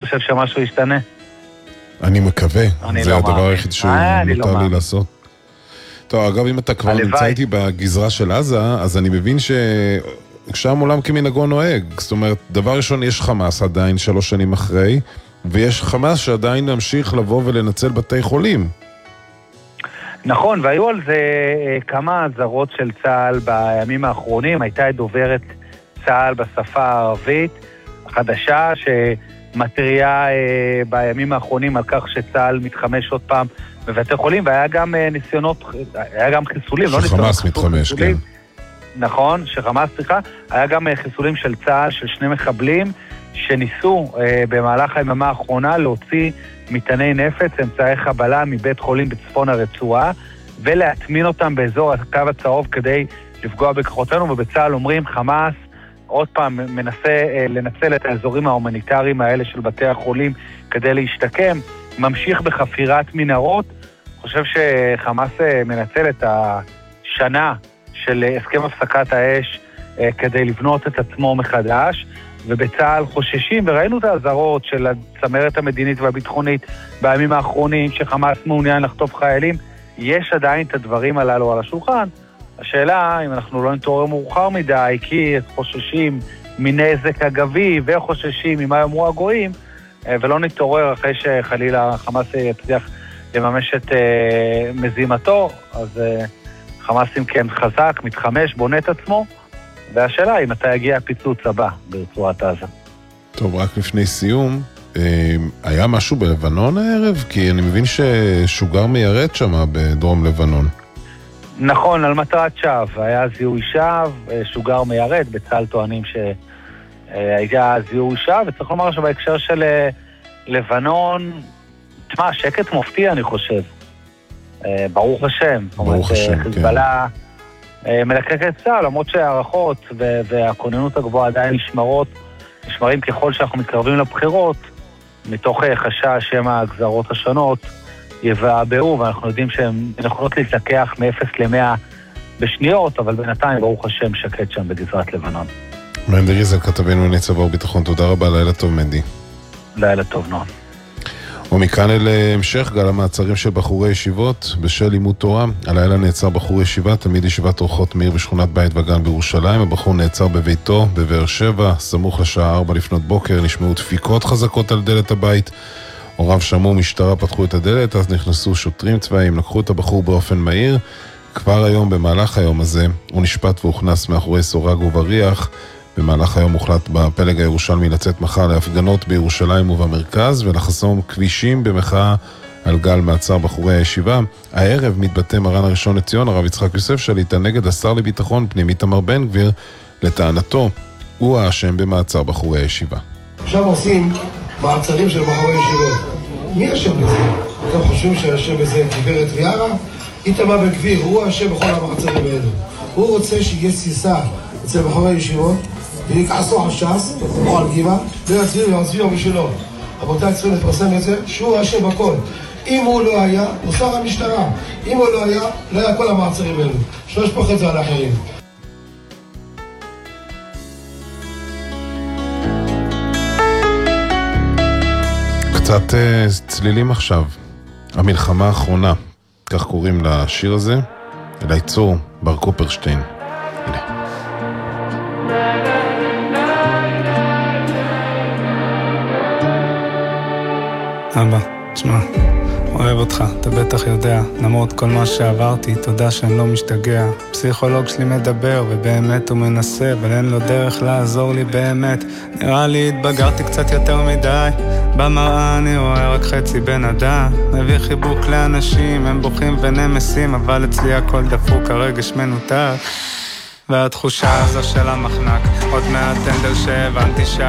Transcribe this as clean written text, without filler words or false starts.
חושב שמשהו ישתנה? אני מקווה, זה הדבר היחיד שמותר לי לעשות. טוב, אגב, אם אתה כבר נמצא איתי בגזרה של עזה, אז אני מבין ששם עולם כמנהגו נוהג. זאת אומרת, דבר ראשון, יש חמאס עדיין 3 שנים אחרי, ויש חמאס שעדיין נמשיך לבוא ולנצל בתי חולים. נכון, והיו על זה כמה זרות של צה"ל בימים האחרונים. הייתה דוברת צה"ל בשפה הערבית החדשה, שמטריה בימים האחרונים על כך שצה"ל מתחמש עוד פעם בבתי חולים, והיה גם ניסיונות, היה גם חיסולים, לא ניסיונות. שחמאס מתחמש, כן. נכון, שחמאס, היה גם חיסולים של צה"ל, של 2 מחבלים, שניסו במהלך היממה האחרונה להוציא מטעני נפץ, אמצעי חבלה מבית חולים בצפון הרצועה, ולהטמין אותם באזור הקו הצהוב כדי לפגוע בכוחותינו, ובצה"ל אומרים, חמאס עוד פעם מנסה לנצל את האזורים ההומניטריים האלה של בתי החולים כדי להשתקם, ממשיך בחפירת מנהרות. חושב שחמאס מנצל את השנה של הסכם הפסקת האש כדי לבנות את עצמו מחדש, ובצה"ל חוששים, וראינו את האזהרות של הצמרת המדינית והביטחונית בימים האחרונים, שחמאס מעוניין לחטוף חיילים. יש עדיין את הדברים הללו על השולחן. השאלה אם אנחנו לא נתעורר מאוחר מדי, כי חוששים מנזק אגבי וחוששים ממה יאמרו הגויים, ולא נתעורר אחרי שחלילה חמאס יצליח לממש את מזימתו. אז חמאס אם כן חזק, מתחמש, בונה את עצמו, והשאלה היא מתי יגיע הפיצוץ הבא ברצועת עזה. טוב, רק לפני סיום, היה משהו בלבנון הערב? כי אני מבין ששוגר מיירט שם בדרום לבנון. נכון, על מטרת שווא. היה זיהוי שווא, שוגר מיירט, בצה"ל טוענים שהיה זיהוי שווא, וצריך לומר שבהקשר של לבנון, תשמע, שקט מופתי אני חושב. ברוך השם. ברוך השם, כן. חיזבאללה מלקק את צה"ל, למרות שהערכות והכוננות הגבוהה עדיין נשמרים ככל שאנחנו מתקרבים לבחירות, מתוך חשש שהם הגזרות השונות יבעבעו, ואנחנו יודעים שהן נכונות להתלקח מ-0 ל-100 בשניות, אבל בינתיים ברוך השם שקט שם בגזרת לבנון. מנדי ריזל, כתבנו לענייני צבא וביטחון, תודה רבה, לילה טוב מנדי. לילה טוב, נועם. ומכאן אל המשך גל המעצרים של בחורי ישיבות בשל לימוד תורה. הלילה נעצר בחור ישיבה, תלמיד ישיבת אורחות מאיר בשכונת בית וגן בירושלים. הבחור נעצר בביתו בבאר שבע, סמוך לשעה 4 לפנות בוקר. נשמעו דפיקות חזקות על דלת הבית. הוריו שמעו משטרה, פתחו את הדלת, אז נכנסו שוטרים צבאיים, לקחו את הבחור באופן מהיר. כבר היום, במהלך היום הזה, הוא נשפט והוכנס מאחורי סורג ובריח. במהלך היום הוחלט בפלג הירושלמי לצאת מחר להפגנות בירושלים ובמרכז ולחסום כבישים במחאה על גל מעצר בחורי הישיבה. הערב מתבטא מרן הראשון לציון, הרב יצחק יוסף שליט"א, נגד השר לביטחון פנים איתמר בן גביר. לטענתו, הוא האשם במעצר בחורי הישיבה. עכשיו עושים מעצרים של בחורי ישיבות. מי אשם בזה? אתם חושבים שהאשם בזה גברת ויארה? איתמר בן גביר, הוא האשם בכל המעצרים האלו. הוא רוצה שיהיה סיסה אצל בחורי ישיבות, ויכעסו על ש"ס, או על גימה, ויצביעו בשבילו. רבותיי צריכים לפרסם את זה, שהוא האשם בכל. אם הוא לא היה, הוא שר המשטרה. אם הוא לא היה, לא היה כל המעצרים האלו. שלא ישפוך את זה על האחרים. קצת צלילים עכשיו. המלחמה האחרונה, כך קוראים לשיר הזה, אלי צור, בר קופרשטיין. הנה. אבא, תשמע, אוהב אותך, אתה בטח יודע, למרות כל מה שעברתי, תודה שאני לא משתגע. פסיכולוג שלי מדבר, ובאמת הוא מנסה, אבל אין לו דרך לעזור לי באמת. נראה לי התבגרתי קצת יותר מדי, במראה אני רואה רק חצי בן אדם. מביא חיבוק לאנשים, הם בוכים ונמסים, אבל אצלי הכל דפוק, הרגש מנותק. והתחושה הזו של המחנק, עוד מעט טנדר שהבנתי